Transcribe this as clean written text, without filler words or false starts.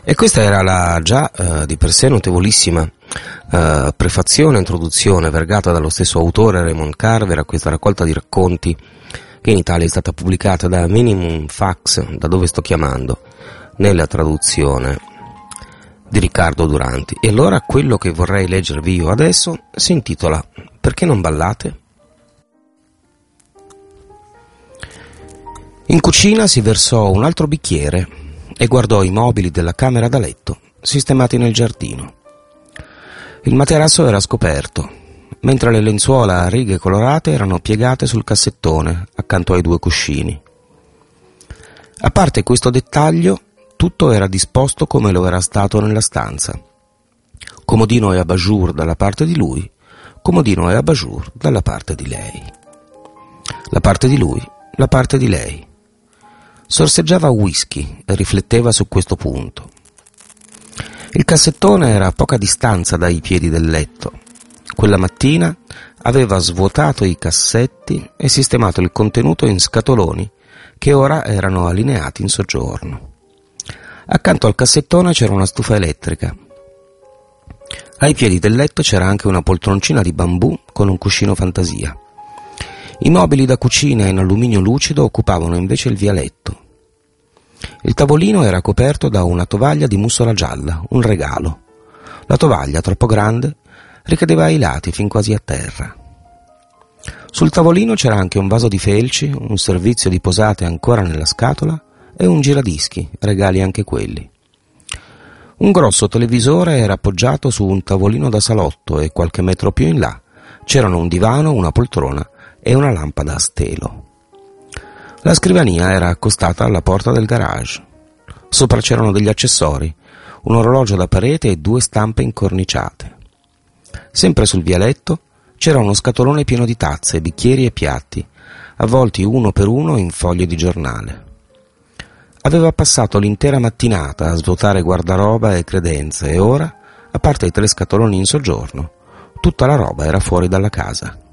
E questa era la già di per sé notevolissima prefazione e introduzione vergata dallo stesso autore Raymond Carver a questa raccolta di racconti che in Italia è stata pubblicata da Minimum Fax, da dove sto chiamando, nella traduzione di Riccardo Duranti. E allora quello che vorrei leggervi io adesso si intitola Perché non ballate? In cucina si versò un altro bicchiere e guardò i mobili della camera da letto sistemati nel giardino. Il materasso era scoperto, mentre le lenzuola a righe colorate erano piegate sul cassettone accanto ai 2 cuscini. A parte questo dettaglio, tutto era disposto come lo era stato nella stanza. Comodino e abajur dalla parte di lui, comodino e abajur dalla parte di lei. La parte di lui, la parte di lei. Sorseggiava whisky e rifletteva su questo punto. Il cassettone era a poca distanza dai piedi del letto. Quella mattina aveva svuotato i cassetti e sistemato il contenuto in scatoloni che ora erano allineati in soggiorno. Accanto al cassettone c'era una stufa elettrica. Ai piedi del letto c'era anche una poltroncina di bambù con un cuscino fantasia. I mobili da cucina in alluminio lucido occupavano invece il vialetto. Il tavolino era coperto da una tovaglia di mussola gialla, un regalo. La tovaglia, troppo grande, ricadeva ai lati fin quasi a terra. Sul tavolino c'era anche un vaso di felci, un servizio di posate ancora nella scatola e un giradischi, regali anche quelli. Un grosso televisore era appoggiato su un tavolino da salotto e qualche metro più in là c'erano un divano, una poltrona e una lampada a stelo. La scrivania era accostata alla porta del garage. Sopra c'erano degli accessori, un orologio da parete e 2 stampe incorniciate. Sempre sul vialetto c'era uno scatolone pieno di tazze, bicchieri e piatti, avvolti uno per uno in foglie di giornale. Aveva passato l'intera mattinata a svuotare guardaroba e credenze e ora, a parte i 3 scatoloni in soggiorno, tutta la roba era fuori dalla casa.